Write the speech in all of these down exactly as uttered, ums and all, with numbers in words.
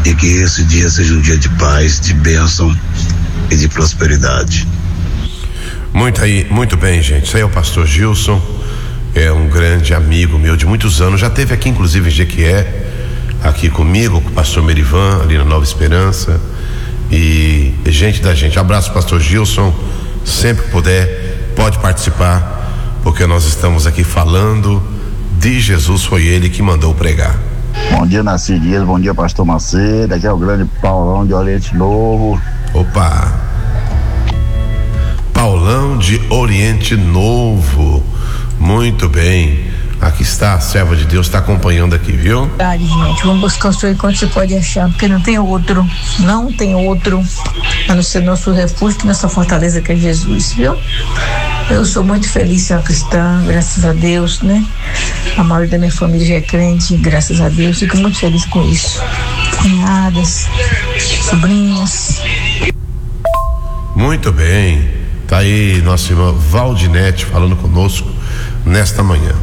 e que esse dia seja um dia de paz, de bênção e de prosperidade. Muito aí, muito bem, gente. Isso aí é o pastor Gilson, é um grande amigo meu de muitos anos, já esteve aqui inclusive em Jequié, aqui comigo, com o pastor Merivan, ali na Nova Esperança, e gente da gente. Abraço, pastor Gilson, sempre que puder, pode participar, porque nós estamos aqui falando de Jesus, foi ele que mandou pregar. Bom dia, Nasci Dias, bom dia, pastor Macedo, aqui é o grande Paulão de Oriente Novo. Opa! Paulão de Oriente Novo, muito bem, aqui está a serva de Deus, está acompanhando aqui, viu? Verdade, gente, vamos buscar o Senhor enquanto você pode achar, porque não tem outro, não tem outro, a não ser nosso refúgio, nossa fortaleza, que é Jesus, viu? Eu sou muito feliz ser uma cristã, graças a Deus, né? A maioria da minha família já é crente, graças a Deus, fico muito feliz com isso. Cunhadas, sobrinhas. Muito bem, tá aí nossa irmã Valdinete falando conosco nesta manhã.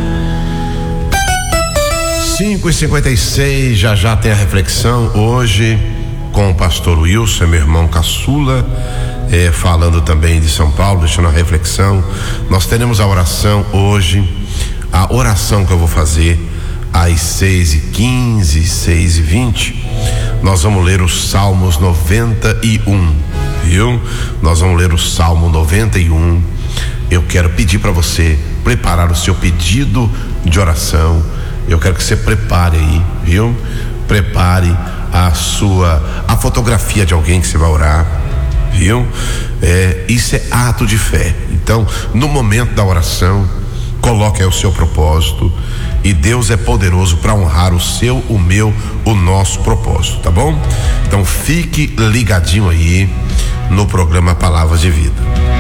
cinco e cinquenta e seis, já já tem a reflexão hoje com o pastor Wilson, meu irmão caçula, é, falando também de São Paulo, deixando a reflexão. Nós teremos a oração hoje, a oração que eu vou fazer às seis e quinze, seis e vinte. Nós vamos ler os Salmos noventa e um, viu? Nós vamos ler o Salmo noventa e um. Eu quero pedir para você preparar o seu pedido de oração. Eu quero que você prepare aí, viu? Prepare a sua, a fotografia de alguém que você vai orar, viu? É, isso é ato de fé. Então, no momento da oração, coloque aí o seu propósito, e Deus é poderoso para honrar o seu, o meu, o nosso propósito, tá bom? Então fique ligadinho aí no programa Palavras de Vida.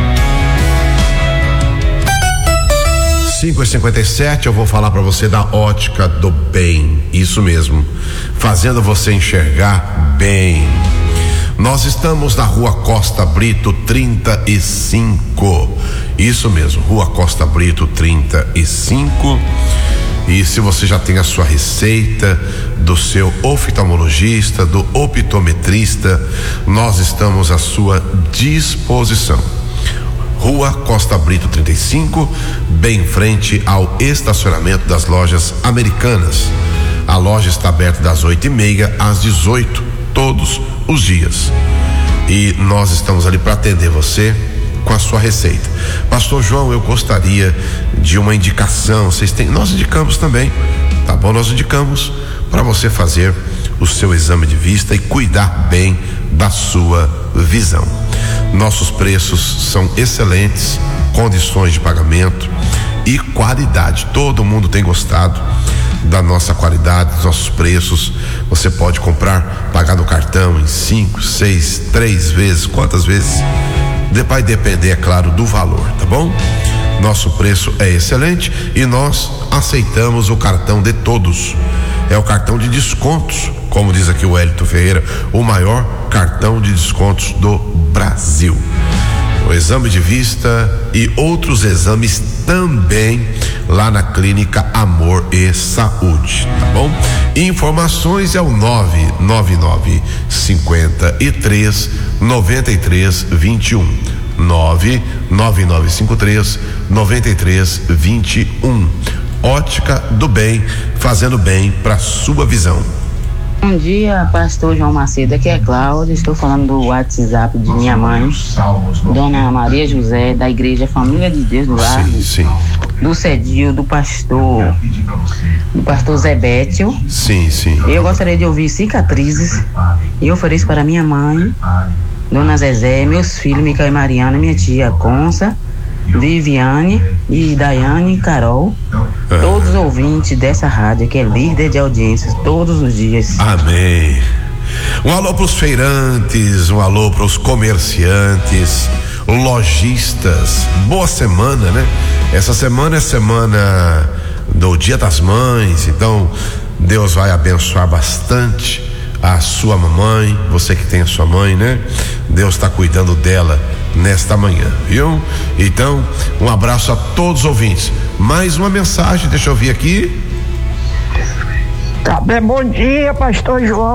cinco e cinquenta e sete, eu vou falar para você da Ótica do Bem, isso mesmo, fazendo você enxergar bem. Nós estamos na Rua Costa Brito trinta e cinco, isso mesmo, Rua Costa Brito trinta e cinco. E se você já tem a sua receita do seu oftalmologista, do optometrista, nós estamos à sua disposição. Rua Costa Brito trinta e cinco, bem em frente ao estacionamento das lojas Americanas. A loja está aberta das oito e meia às dezoito, todos os dias. E nós estamos ali para atender você com a sua receita. Pastor João, eu gostaria de uma indicação. Vocês têm? Nós indicamos também, tá bom? Nós indicamos para você fazer o seu exame de vista e cuidar bem da sua visão. Nossos preços são excelentes, condições de pagamento e qualidade. Todo mundo tem gostado da nossa qualidade, dos nossos preços. Você pode comprar, pagar no cartão em cinco, seis, três vezes, quantas vezes? Vai depender, é claro, do valor, tá bom? Nosso preço é excelente e nós aceitamos o cartão de todos. É o cartão de descontos, como diz aqui o Hélito Ferreira, o maior cartão de descontos do Brasil. O exame de vista e outros exames também lá na Clínica Amor e Saúde, tá bom? Informações é o nove nove nove cinco três nove três dois um, nove nove nove cinco três nove três dois um. Ótica do Bem, fazendo bem para sua visão. Bom dia, pastor João Macedo, aqui é Cláudia, estou falando do WhatsApp de minha mãe, Dona Maria José, da Igreja Família de Deus do Lar, sim, sim. do Cedil, do pastor, do pastor Zé Bétio. Sim, sim. Eu gostaria de ouvir Cicatrizes e ofereço para minha mãe, Dona Zezé, meus filhos, Micael e Mariana, minha tia Consa, Viviane e Daiane Carol, ah. todos os ouvintes dessa rádio que é líder de audiências todos os dias. Amém. Um alô para os feirantes, um alô para os comerciantes, lojistas. Boa semana, né? Essa semana é semana do Dia das Mães, então Deus vai abençoar bastante a sua mamãe, você que tem a sua mãe, né? Deus está cuidando dela nesta manhã, viu? Então, um abraço a todos os ouvintes. Mais uma mensagem, deixa eu ver aqui. Tá bem, bom dia, pastor João.